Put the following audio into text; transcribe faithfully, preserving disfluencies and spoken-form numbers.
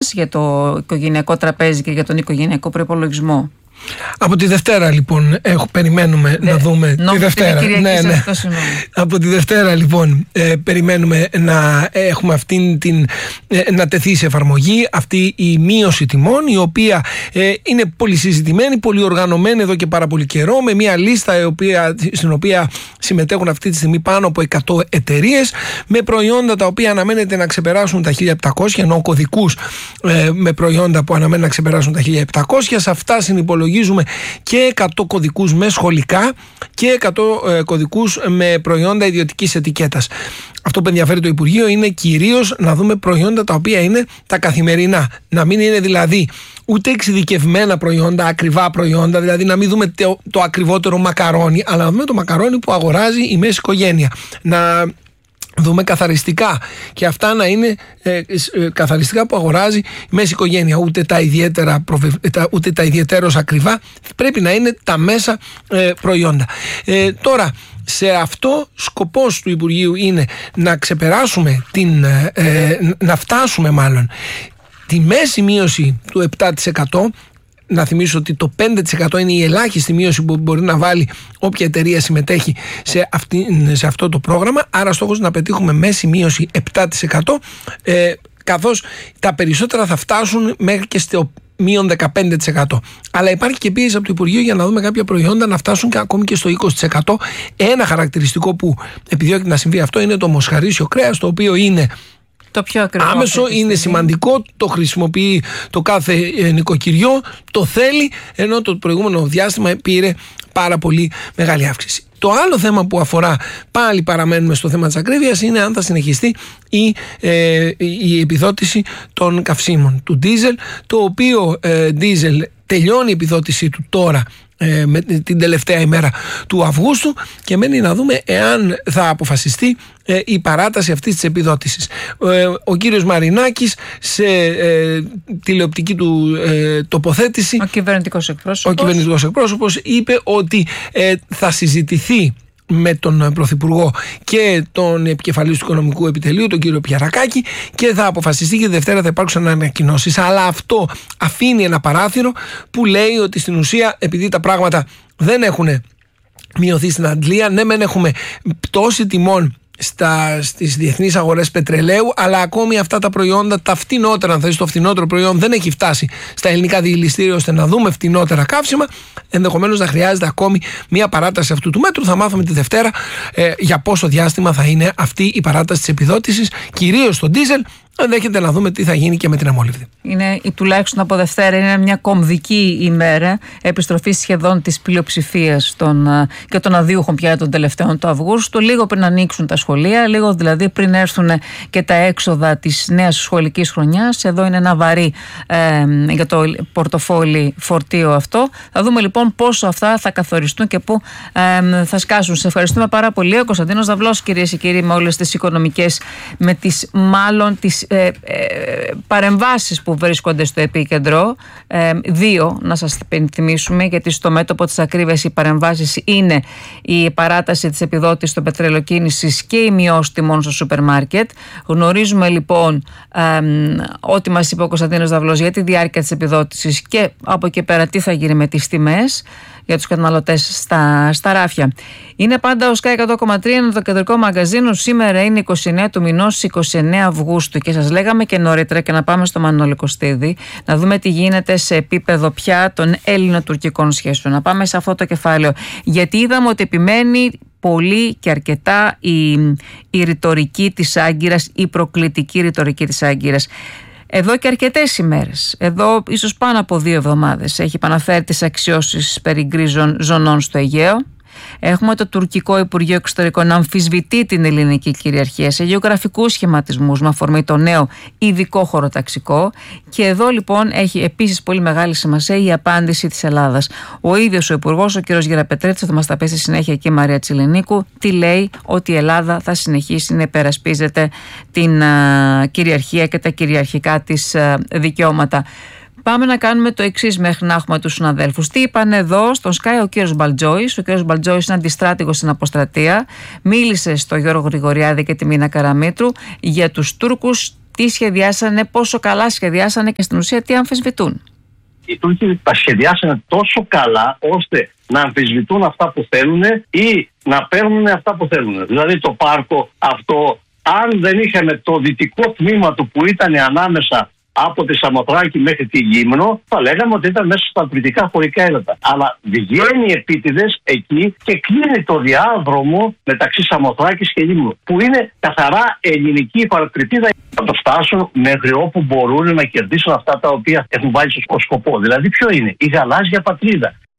μας για το οικογενειακό τραπέζι και για τον οικογενειακό προϋπολογισμό? Από τη Δευτέρα λοιπόν έχω, περιμένουμε Δε, να δούμε τη Δευτέρα. Ναι, ναι. Αυτό, από τη Δευτέρα λοιπόν ε, περιμένουμε να έχουμε αυτήν την, ε, να τεθεί σε εφαρμογή αυτή η μείωση τιμών, η οποία ε, είναι πολύ συζητημένη, πολύ οργανωμένη εδώ και πάρα πολύ καιρό, με μια λίστα η οποία, στην οποία συμμετέχουν αυτή τη στιγμή πάνω από εκατό εταιρείες, με προϊόντα τα οποία αναμένεται να ξεπεράσουν τα χίλια επτακόσια, ενώ κωδικούς ε, με προϊόντα που αναμένουν να ξεπεράσουν τα χίλια επτακόσια. Σε αυτά συνυπολογίζουμε και εκατό κωδικούς με σχολικά και εκατό ε, κωδικούς με προϊόντα ιδιωτικής ετικέτας. Αυτό που ενδιαφέρει το Υπουργείο είναι κυρίως να δούμε προϊόντα τα οποία είναι τα καθημερινά. Να μην είναι δηλαδή ούτε εξειδικευμένα προϊόντα, ακριβά προϊόντα, δηλαδή να μην δούμε το, το ακριβότερο μακαρόνι, αλλά να δούμε το μακαρόνι που αγοράζει η μέση οικογένεια. Να δούμε καθαριστικά και αυτά να είναι ε, ε, καθαριστικά που αγοράζει η μέση οικογένεια, ούτε τα, ιδιαίτερα, ούτε τα ιδιαιτέρως ακριβά, πρέπει να είναι τα μέσα ε, προϊόντα. Ε, τώρα, σε αυτό σκοπός του Υπουργείου είναι να ξεπεράσουμε την, ε, να φτάσουμε μάλλον τη μέση μείωση του επτά τοις εκατό. Να θυμίσω ότι το πέντε τοις εκατό είναι η ελάχιστη μείωση που μπορεί να βάλει όποια εταιρεία συμμετέχει σε, αυτή, σε αυτό το πρόγραμμα. Άρα στόχος είναι να πετύχουμε μέση μείωση επτά τοις εκατό, ε, καθώς τα περισσότερα θα φτάσουν μέχρι και στο μείον δεκαπέντε τοις εκατό. Αλλά υπάρχει και πίεση από το Υπουργείο για να δούμε κάποια προϊόντα να φτάσουν και ακόμη και στο είκοσι τοις εκατό. Ένα χαρακτηριστικό που επιδιώκει να συμβεί αυτό είναι το μοσχαρίσιο κρέας, το οποίο είναι το πιο ακριβό άμεσο, είναι σημαντικό, το χρησιμοποιεί το κάθε νοικοκυριό, το θέλει, ενώ το προηγούμενο διάστημα πήρε πάρα πολύ μεγάλη αύξηση. Το άλλο θέμα που αφορά, πάλι παραμένουμε στο θέμα της ακρίβειας, είναι αν θα συνεχιστεί η, ε, η επιδότηση των καυσίμων, του ντίζελ, το οποίο ε, ντίζελ τελειώνει η επιδότησή του τώρα ε, με την τελευταία ημέρα του Αυγούστου και μένει να δούμε εάν θα αποφασιστεί ε, η παράταση αυτής της επιδότησης. Ε, ο κύριος Μαρινάκης σε ε, τηλεοπτική του ε, τοποθέτηση, ο κυβερνητικός εκπρόσωπος, ο κυβερνητικός εκπρόσωπος είπε ότι ε, θα συζητηθεί με τον Πρωθυπουργό και τον επικεφαλής του Οικονομικού Επιτελείου, τον κύριο Πιαρακάκη, και θα αποφασιστεί και τη Δευτέρα θα υπάρξουν ανακοινώσεις. Αλλά αυτό αφήνει ένα παράθυρο που λέει ότι στην ουσία, επειδή τα πράγματα δεν έχουν μειωθεί στην Αντλία, ναι μεν έχουμε πτώση τιμών Στα, στις διεθνείς αγορές πετρελαίου, αλλά ακόμη αυτά τα προϊόντα, τα φτηνότερα, αν θες, το φτηνότερο προϊόν δεν έχει φτάσει στα ελληνικά διελιστήρια ώστε να δούμε φτηνότερα καύσιμα. Ενδεχομένως να χρειάζεται ακόμη μια παράταση αυτού του μέτρου. Θα μάθουμε τη Δευτέρα ε, για πόσο διάστημα θα είναι αυτή η παράταση της επιδότησης, κυρίως στο ντίζελ. Ενδέχεται να δούμε τι θα γίνει και με την αμόλυβδη. Είναι τουλάχιστον από Δευτέρα, είναι μια κομβική ημέρα, επιστροφή σχεδόν της πλειοψηφίας των, και των αδίουχων πια των τελευταίων του Αυγούστου, λίγο πριν ανοίξουν τα σχολεία, λίγο δηλαδή πριν έρθουν και τα έξοδα της νέας σχολικής χρονιάς. Εδώ είναι ένα βαρύ ε, για το πορτοφόλι φορτίο αυτό. Θα δούμε λοιπόν πόσο αυτά θα καθοριστούν και πού ε, θα σκάσουν. Σε ευχαριστούμε πάρα πολύ. Ο Κωνσταντίνος Δαυλός, κυρίες και κύριοι, με όλες τις οικονομικές, με τις μάλλον τις Ε, ε, παρεμβάσεις που βρίσκονται στο επίκεντρο. Ε, δύο, να σας υπενθυμίσουμε, γιατί στο μέτωπο της ακρίβειας οι παρεμβάσεις είναι η παράταση της επιδότησης των πετρελοκίνησης και η μειώση τιμών στο σούπερ μάρκετ. Γνωρίζουμε λοιπόν ε, ό,τι μας είπε ο Κωνσταντίνος Δαυλός για τη διάρκεια της επιδότησης και από εκεί πέρα τι θα γίνει με τις τιμές για τους καταναλωτές στα, στα ράφια. Είναι πάντα ο Sky εκατό κόμμα τρία, είναι το κεντρικό μαγκαζίνο. Σήμερα είναι είκοσι εννέα του μηνός, είκοσι εννέα Αυγούστου, και σας λέγαμε και νωρίτερα, και να πάμε στο Μανώλη Κωστίδη, να δούμε τι γίνεται σε επίπεδο πια των ελληνοτουρκικών σχέσεων. Να πάμε σε αυτό το κεφάλαιο, γιατί είδαμε ότι επιμένει πολύ και αρκετά η, η ρητορική της Άγκυρας, η προκλητική ρητορική της Άγκυρας. Εδώ και αρκετές ημέρες, εδώ ίσως πάνω από δύο εβδομάδες, έχει επαναφέρει τις αξιώσεις περί γκρίζων ζωνών στο Αιγαίο. Έχουμε το τουρκικό Υπουργείο Εξωτερικών να αμφισβητεί την ελληνική κυριαρχία σε γεωγραφικούς σχηματισμούς με αφορμή το νέο ειδικό χωροταξικό. Και εδώ λοιπόν έχει επίσης πολύ μεγάλη σημασία η απάντηση της Ελλάδας. Ο ίδιος ο Υπουργός, ο κ. Γεραπετρέτης, θα μας τα πει στη συνέχεια και η Μαρία Τσιλενίκου, τι λέει, ότι η Ελλάδα θα συνεχίσει να υπερασπίζεται την uh, κυριαρχία και τα κυριαρχικά της uh, δικαιώματα. Πάμε να κάνουμε το εξής μέχρι να έχουμε τους συναδέλφους. Τι είπαν εδώ στον Sky ο κύριος Μπαλτζόης. Ο κύριος Μπαλτζόης είναι αντιστράτηγος στην αποστρατεία. Μίλησε στο Γιώργο Γρηγοριάδη και τη Μίνα Καραμήτρου για τους Τούρκους, τι σχεδιάσανε, πόσο καλά σχεδιάσανε και στην ουσία τι αμφισβητούν. Οι Τούρκοι τα σχεδιάσανε τόσο καλά ώστε να αμφισβητούν αυτά που θέλουν ή να παίρνουν αυτά που θέλουν. Δηλαδή το πάρκο αυτό, αν δεν είχαμε το δυτικό τμήμα του που ήταν ανάμεσα από τη Σαμοθράκη μέχρι τη Γύμνο, θα λέγαμε ότι ήταν μέσα στα πληθυντικά χωρικά ύδατα. Αλλά βγαίνει επίτηδες εκεί και κλείνει το διάδρομο μεταξύ Σαμοθράκης και Γύμνου, που είναι καθαρά ελληνική παρατηρητήδα. Θα το φτάσουν μέχρι όπου μπορούν να κερδίσουν αυτά τα οποία έχουν βάλει στο σκοπό. Δηλαδή, ποιο είναι η γαλάζια πατρίδα.